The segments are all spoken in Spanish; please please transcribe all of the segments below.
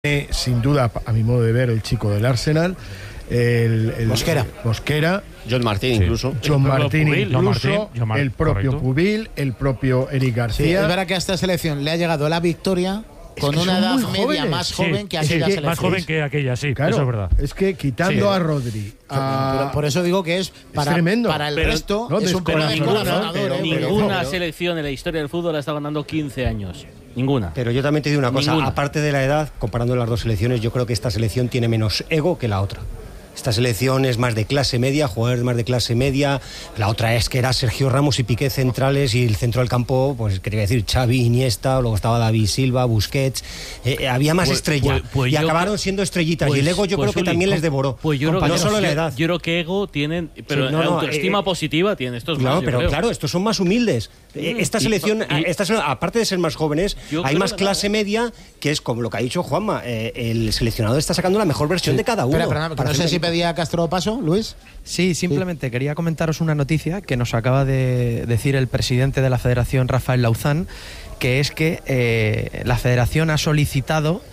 Sin duda, a mi modo de ver, el chico del Arsenal, el Mosquera, John Martín, sí. incluso. John Martín, el propio correcto. Pubil, el propio Eric García. Sí, es verdad que a esta selección le ha llegado la victoria con una edad media más joven que aquella selección. Más joven que aquella, sí, claro, eso es verdad. Es que quitando a Rodri. Pero por eso digo que es tremendo. Para el resto es un pero ninguna selección en la historia del fútbol ha estado ganando 15 años. Ninguna. Pero yo también te digo una cosa, Ninguna. aparte de la edad, comparando las dos selecciones, yo creo que esta selección tiene menos ego que la otra. Esta selección es más de clase media, jugadores más de clase media. La otra es que era Sergio Ramos y Piqué centrales y el centro del campo, pues quería decir Xavi, Iniesta, luego estaba David Silva, Busquets. Había más estrella y acabaron siendo estrellitas y el ego yo creo que también les devoró. Pues yo creo no solo la edad. Yo creo que ego tienen, pero Sí, autoestima positiva tienen estos más. No, pero claro, estos son más humildes. Esta selección, aparte de ser más jóvenes, hay más clase media, que es como lo que ha dicho Juanma. El seleccionador está sacando la mejor versión de cada uno. Pero no sé si pedía Castro paso, Luis. Sí, simplemente quería comentaros una noticia que nos acaba de decir el presidente de la Federación, Rafael Lauzán, que es que la Federación ha solicitado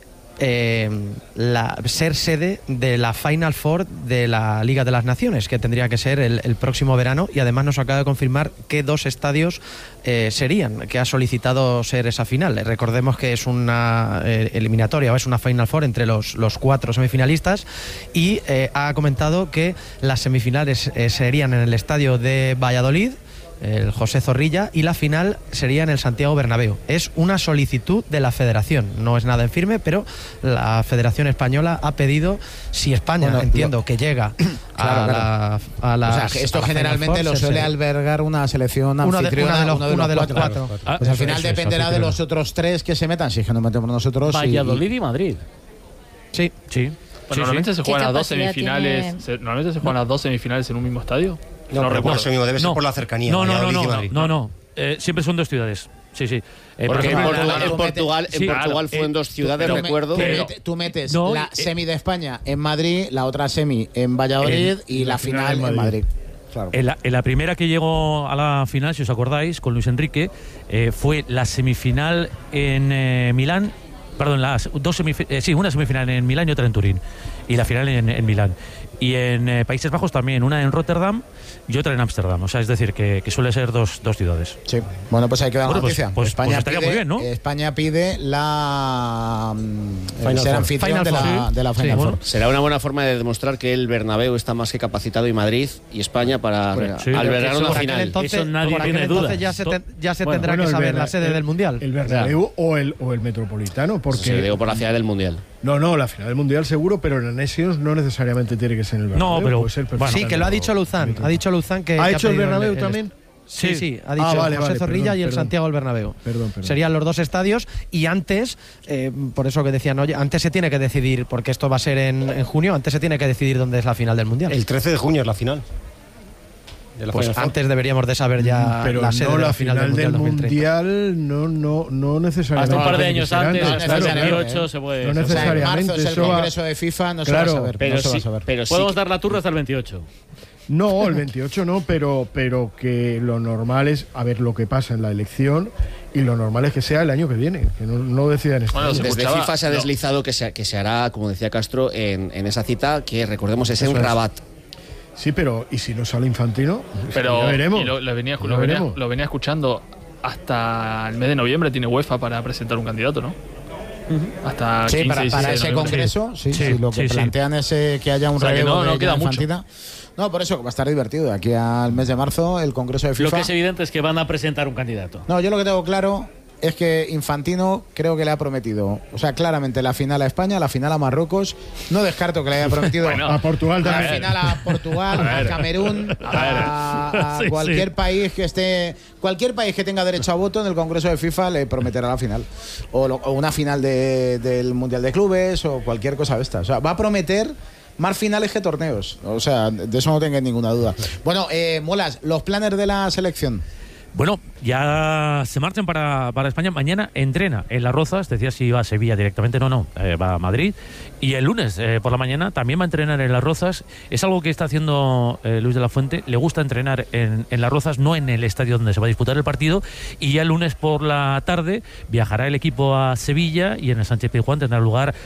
ser sede de la Final Four de la Liga de las Naciones, que tendría que ser el próximo verano, y además nos acaba de confirmar que 2 estadios serían, que ha solicitado ser esa final. Recordemos que es una eliminatoria, o es una Final Four entre los 4 semifinalistas, y ha comentado que las semifinales serían en el estadio de Valladolid, el José Zorrilla, y la final sería en el Santiago Bernabéu. Es una solicitud de la Federación, no es nada en firme, pero la Federación Española ha pedido, si España, que llega a la... O sea, esto generalmente lo suele albergar una selección anfitriona, uno de los 4. Pues al final dependerá de los otros 3 que se metan, si es que nos metemos nosotros. Valladolid y Madrid. Sí. Bueno, normalmente se juegan las 2 semifinales. Normalmente se juegan las 2 semifinales en un mismo estadio. No recuerdo. Eso mismo, debe ser por la cercanía. No. Siempre son 2 ciudades. Sí. Porque en Portugal fue en 2 ciudades, recuerdo. Tú metes la semi de España en Madrid, la otra semi en Valladolid y la final en Madrid. Claro. En la primera que llegó a la final, si os acordáis, con Luis Enrique, fue la semifinal en Milán. Perdón, una semifinal en Milán y otra en Turín. Y la final en Milán. Y en Países Bajos también, una en Rotterdam y otra en Ámsterdam. O sea, es decir, que suele ser dos ciudades. Sí. Bueno, pues hay que dar una noticia. España estaría muy bien, ¿no? España pide ser anfitrión de la Final Four. Será una buena forma de demostrar que el Bernabéu está más que capacitado y Madrid y España para albergar una final. Entonces, nadie tiene duda. Ya se tendrá que saber la sede del Mundial. El Bernabéu o el Metropolitano. Porque se digo por la ciudad del Mundial. No, la final del Mundial seguro, pero la Nations no necesariamente tiene que ser en el Bernabéu. No, pero puede ser sí, que lo ha dicho Luzán. Ha dicho Luzán que ¿ha hecho el Bernabéu también? Sí, ha dicho José Zorrilla y el Santiago del Bernabéu. Perdón. Serían los 2 estadios y antes, por eso que decían, oye, antes se tiene que decidir, porque esto va a ser en junio, antes se tiene que decidir dónde es la final del Mundial. El 13 de junio es la final. Pues antes deberíamos de saber ya la sede de la final del Mundial no necesariamente. Hasta un par de años antes, hasta el 28 se puede. No necesariamente. En marzo es el Congreso de FIFA, no se va a saber. Pero podemos dar la turra hasta el 28. No, el 28 no, pero que lo normal es a ver lo que pasa en la elección y lo normal es que sea el año que viene, que no decidan esto. Bueno, desde FIFA se ha deslizado que se hará, como decía Castro, en esa cita que recordemos es en Rabat. Sí, pero ¿y si no sale Infantino? Pero ya veremos. Lo venía escuchando hasta el mes de noviembre tiene UEFA para presentar un candidato, ¿no? Hasta 15, para ese congreso, lo que plantean es que haya un relevo no queda Infantina. No, por eso va a estar divertido. Aquí al mes de marzo, el congreso de FIFA. Lo que es evidente es que van a presentar un candidato. No, yo lo que tengo claro es que Infantino creo que le ha prometido, o sea, claramente la final a España, la final a Marruecos. No descarto que le haya prometido a Portugal también. La final a Portugal, a Camerún, a cualquier país que esté, cualquier país que tenga derecho a voto en el Congreso de FIFA le prometerá la final. O una final del Mundial de Clubes o cualquier cosa de esta. O sea, va a prometer más finales que torneos. O sea, de eso no tengáis ninguna duda. Bueno, Molas, los planners de la selección. Bueno, ya se marchan para España. Mañana entrena en Las Rozas. Decía si iba a Sevilla directamente. No, va a Madrid. Y el lunes por la mañana también va a entrenar en Las Rozas. Es algo que está haciendo Luis de la Fuente. Le gusta entrenar en Las Rozas, no en el estadio donde se va a disputar el partido. Y ya el lunes por la tarde viajará el equipo a Sevilla y en el Sánchez Pizjuán tendrá lugar